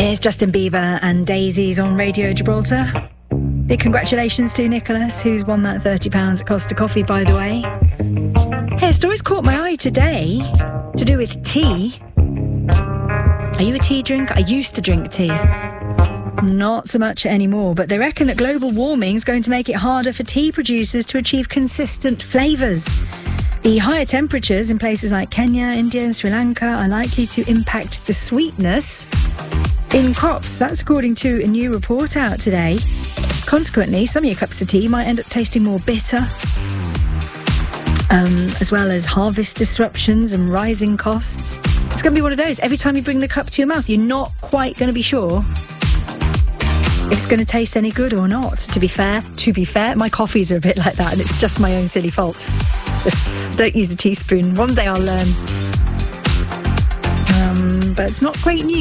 It's Justin Bieber and Daisies on Radio Gibraltar. Big congratulations to Nicholas, who's won that £30 at Costa Coffee, by the way. Hey, a story's caught my eye today to do with tea. Are you a tea drinker? I used to drink tea. Not so much anymore, but they reckon that global warming is going to make it harder for tea producers to achieve consistent flavours. The higher temperatures in places like Kenya, India and Sri Lanka are likely to impact the sweetness in crops. That's according to a new report out today. Consequently, some of your cups of tea might end up tasting more bitter, as well as harvest disruptions and rising costs. It's going to be one of those. Every time you bring the cup to your mouth, you're not quite going to be sure if it's going to taste any good or not. To be fair, my coffees are a bit like that, and it's just my own silly fault. Don't use a teaspoon. One day I'll learn. But it's not great news.